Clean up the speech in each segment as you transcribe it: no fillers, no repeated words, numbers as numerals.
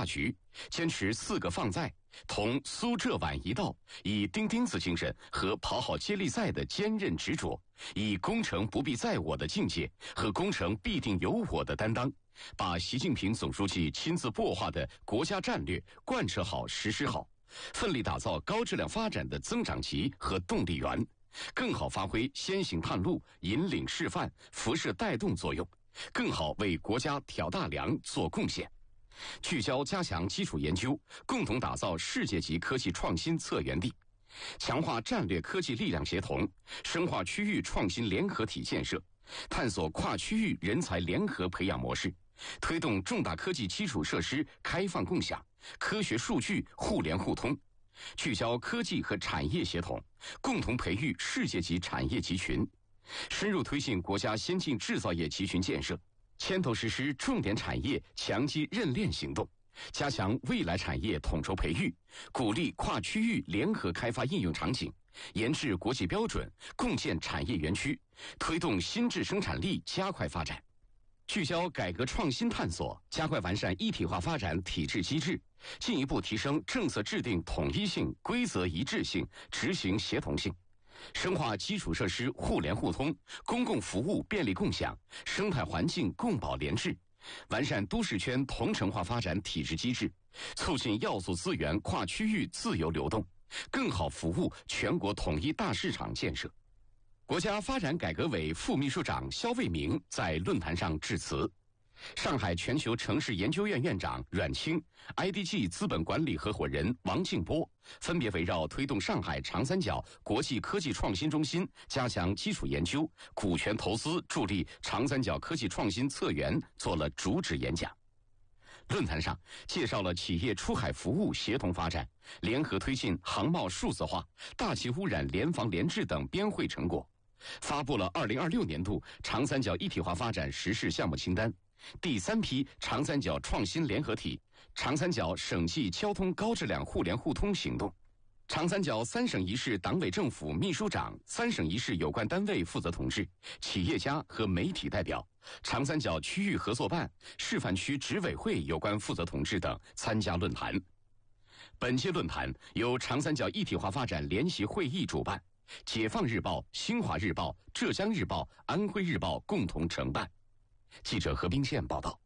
局，坚持4个放在，同苏浙皖一道，以钉钉子精神和跑好接力赛的坚韧执着，以攻城不必在我的境界和攻城必定有我的担当，把习近平总书记亲自擘画的国家战略贯彻好、实施好，奋力打造高质量发展的增长极和动力源，更好发挥先行探路、引领示范、辐射带动作用，更好为国家挑大梁做贡献。聚焦加强基础研究，共同打造世界级科技创新策源地，强化战略科技力量协同，深化区域创新联合体建设，探索跨区域人才联合培养模式，推动重大科技基础设施开放共享，科学数据互联互通，聚焦科技和产业协同，共同培育世界级产业集群，深入推进国家先进制造业集群建设，牵头实施重点产业强基认链行动，加强未来产业统筹培育，鼓励跨区域联合开发应用场景，研制国际标准，共建产业园区，推动新质生产力加快发展。聚焦改革创新探索，加快完善一体化发展体制机制，进一步提升政策制定统一性、规则一致性、执行协同性，深化基础设施互联互通、公共服务便利共享、生态环境共保联治，完善都市圈同城化发展体制机制，促进要素资源跨区域自由流动，更好服务全国统一大市场建设。国家发展改革委副秘书长肖卫明在论坛上致辞。上海全球城市研究院院长阮清、IDG 资本管理合伙人王静波分别围绕推动上海长三角国际科技创新中心加强基础研究、股权投资，助力长三角科技创新策源做了主旨演讲。论坛上介绍了企业出海服务协同发展、联合推进航贸数字化、大气污染联防联治等编会成果，发布了2026年度长三角一体化发展实施项目清单，第3批长三角创新联合体、长三角省际交通高质量互联互通行动，长三角3省1市党委政府秘书长、3省1市有关单位负责同志、企业家和媒体代表、长三角区域合作办、示范区执委会有关负责同志等参加论坛。本届论坛由长三角一体化发展联席会议主办，解放日报、新华日报、浙江日报、安徽日报共同承办。记者何冰宪报道。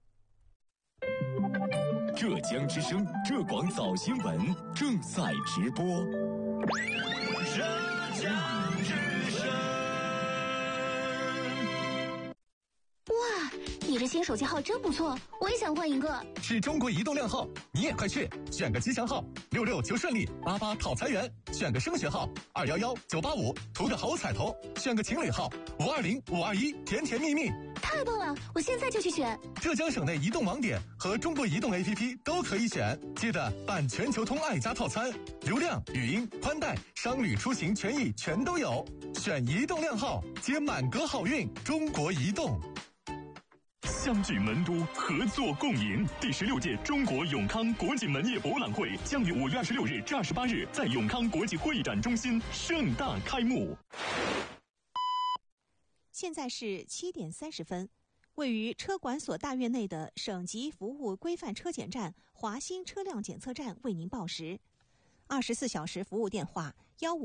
浙江之声浙广早新闻正在直播。 浙江之声。 哇，你这新手机号真不错，我也想换一个。 是中国移动靓号，你也快去选个吉祥号，66求顺利，88讨财源，选个升学号，211 985图个好彩头，选个情侣号，520 521甜甜蜜蜜。 太棒了，我现在就去选。 浙江省内移动网点和中国移动 APP 都可以选，记得办全球通爱家套餐，流量、语音、宽带、商旅出行权益全都有。选移动靓号，接满格好运。中国移动。 相聚门都，合作共赢。第16届中国永康国际门业博览会将于5月26日至28日在永康国际会议展中心盛大开幕。 现在是7点30分，位于车管所大院内的省级服务规范车检站华新车辆检测站为您报时。24小时服务电话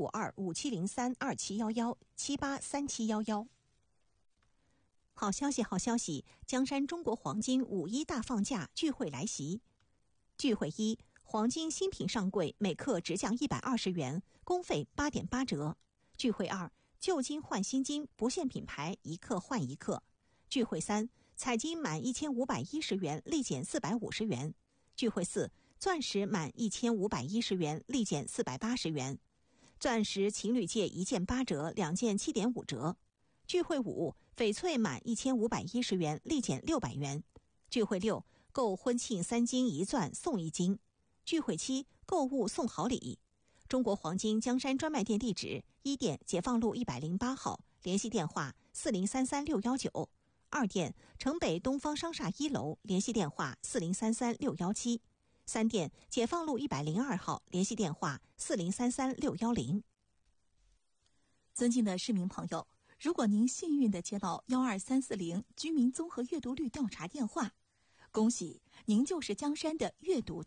15257032711783711。好消息，好消息！江山中国黄金5·1大放价聚会来袭。聚会1，黄金新品上柜每克直降120元，工费8.8折。聚会2，旧金换新金，不限品牌，一克换一克。聚会3，彩金满1510元立减450元。聚会4，钻石满1510元立减480元。钻石情侣戒1件8折，2件7.5折。聚会5，翡翠满1510元立减600元。聚会6，购婚庆3金1钻送1金。聚会7，购物送好礼。中国黄金江山专卖店地址：1店解放路108号，联系电话4033619；2店城北东方商厦1楼，联系电话4033617；3店解放路102号，联系电话4033610。 尊敬的市民朋友，如果您幸运地接到12340居民综合阅读率调查电话，恭喜您就是江山的阅读